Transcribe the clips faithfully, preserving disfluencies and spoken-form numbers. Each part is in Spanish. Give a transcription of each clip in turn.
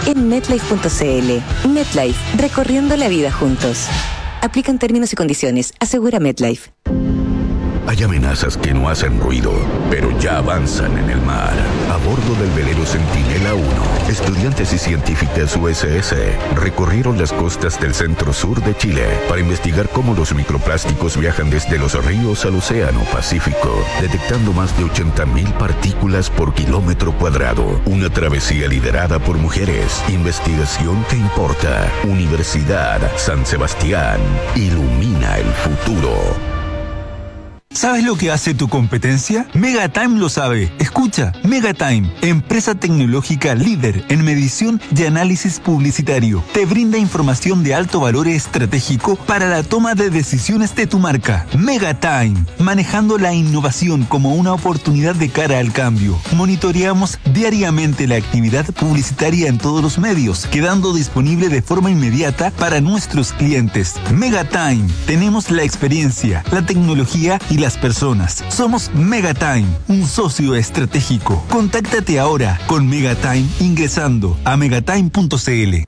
en MetLife punto c l. MetLife, recorriendo la vida juntos. Aplican términos y condiciones. Asegura MetLife. Hay amenazas que no hacen ruido, pero ya avanzan en el mar. A bordo del velero Centinela uno, estudiantes y científicas U S S recorrieron las costas del centro-sur de Chile para investigar cómo los microplásticos viajan desde los ríos al océano Pacífico, detectando más de ochenta mil partículas por kilómetro cuadrado. Una travesía liderada por mujeres. Investigación que importa. Universidad San Sebastián. Ilumina el futuro. ¿Sabes lo que hace tu competencia? Megatime lo sabe. Escucha, Megatime, empresa tecnológica líder en medición y análisis publicitario. Te brinda información de alto valor estratégico para la toma de decisiones de tu marca. Megatime, manejando la innovación como una oportunidad de cara al cambio. Monitoreamos diariamente la actividad publicitaria en todos los medios, quedando disponible de forma inmediata para nuestros clientes. Megatime, tenemos la experiencia, la tecnología y las personas. Somos Megatime, un socio estratégico. Contáctate ahora con Megatime ingresando a megatime punto c l.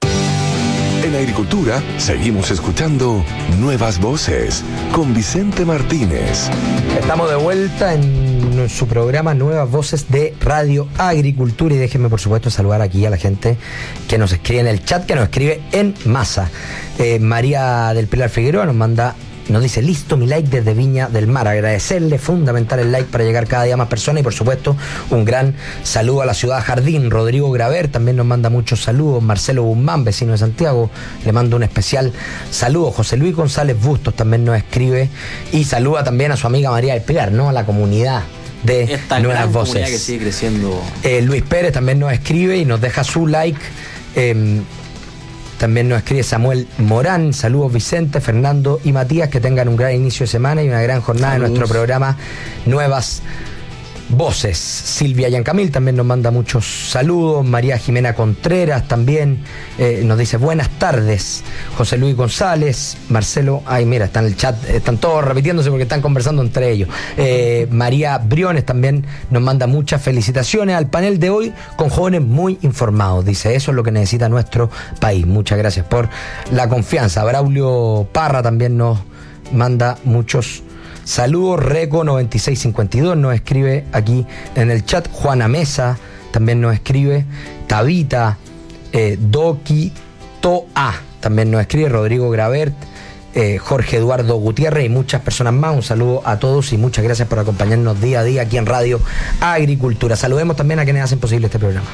En Agricultura seguimos escuchando Nuevas Voces con Vicente Martínez. Estamos de vuelta en su programa Nuevas Voces de Radio Agricultura y déjenme por supuesto saludar aquí a la gente que nos escribe en el chat, que nos escribe en masa. Eh, María del Pilar Figueroa nos manda Nos dice, listo mi like desde Viña del Mar. Agradecerle, fundamental el like para llegar cada día a más personas y por supuesto un gran saludo a la ciudad Jardín. Rodrigo Graver también nos manda muchos saludos. Marcelo Guzmán, vecino de Santiago, le mando un especial saludo. José Luis González Bustos también nos escribe y saluda también a su amiga María del Pilar, ¿no? A la comunidad de Esta Nuevas gran Voces. Comunidad que sigue creciendo. Eh, Luis Pérez también nos escribe y nos deja su like. Eh, También nos escribe Samuel Morán. Saludos Vicente, Fernando y Matías. Que tengan un gran inicio de semana y una gran jornada. Saludos. En nuestro programa Nuevas Voces. Silvia Yancamil también nos manda muchos saludos. María Jimena Contreras también eh, nos dice buenas tardes. José Luis González, Marcelo, ay mira, está en el chat, están todos repitiéndose porque están conversando entre ellos. eh, María Briones también nos manda muchas felicitaciones al panel de hoy con jóvenes muy informados. Dice, eso es lo que necesita nuestro país. Muchas gracias por la confianza. Braulio Parra también nos manda muchos saludos. Reco noventa y seis cincuenta y dos nos escribe aquí en el chat. Juana Mesa también nos escribe. Tabita eh, Doki Toa también nos escribe. Rodrigo Gravert, eh, Jorge Eduardo Gutiérrez y muchas personas más. Un saludo a todos y muchas gracias por acompañarnos día a día aquí en Radio Agricultura. Saludemos también a quienes hacen posible este programa.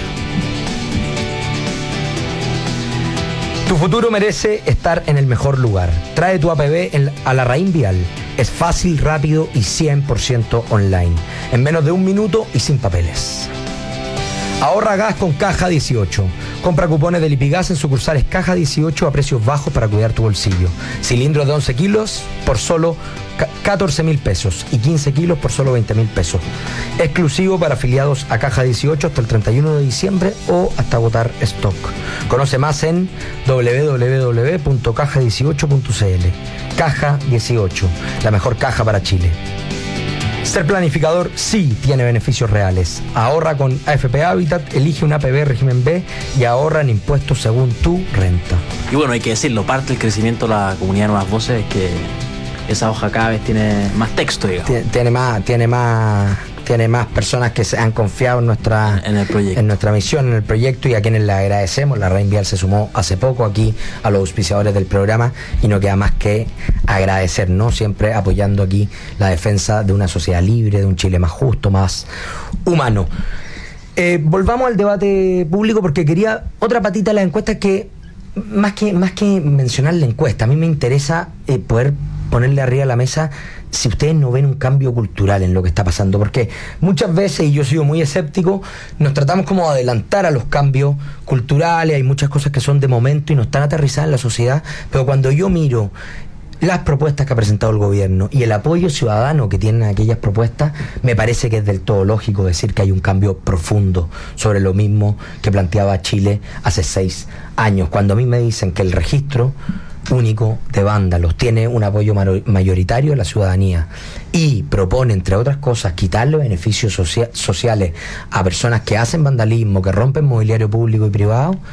Tu futuro merece estar en el mejor lugar. Trae tu A P B en, a la Raín Vial. Es fácil, rápido y cien por ciento online. En menos de un minuto y sin papeles. Ahorra gas con Caja dieciocho. Compra cupones de Lipigas en sucursales Caja dieciocho a precios bajos para cuidar tu bolsillo. Cilindros de once kilos por solo catorce mil pesos y quince kilos por solo veinte mil pesos. Exclusivo para afiliados a Caja dieciocho hasta el treinta y uno de diciembre o hasta agotar stock. Conoce más en doble u doble u doble u punto caja dieciocho punto c l. Caja dieciocho, la mejor caja para Chile. Ser planificador sí tiene beneficios reales. Ahorra con A F P Habitat, elige un A P B régimen B y ahorra en impuestos según tu renta. Y bueno, hay que decirlo, parte del crecimiento de la comunidad Nuevas Voces es que esa hoja cada vez tiene más texto, digamos. Tiene, tiene más, tiene más, tiene más personas que se han confiado en nuestra, en, el proyecto. en nuestra misión, en el proyecto, y a quienes le agradecemos. La Raín Vial se sumó hace poco aquí a los auspiciadores del programa y no queda más que agradecer, ¿no? Siempre apoyando aquí la defensa de una sociedad libre, de un Chile más justo, más humano. Eh, volvamos al debate público porque quería otra patita de la encuesta que más que, más que mencionar la encuesta, a mí me interesa eh, poder ponerle arriba de la mesa si ustedes no ven un cambio cultural en lo que está pasando, porque muchas veces, y yo he sido muy escéptico, nos tratamos como de adelantar a los cambios culturales. Hay muchas cosas que son de momento y no están aterrizadas en la sociedad, pero cuando yo miro las propuestas que ha presentado el gobierno y el apoyo ciudadano que tienen aquellas propuestas, me parece que es del todo lógico decir que hay un cambio profundo sobre lo mismo que planteaba Chile hace seis años. Cuando a mí me dicen que el registro único de vándalos tiene un apoyo mayoritario en la ciudadanía y propone, entre otras cosas, quitarle beneficios socia- sociales a personas que hacen vandalismo, que rompen mobiliario público y privado,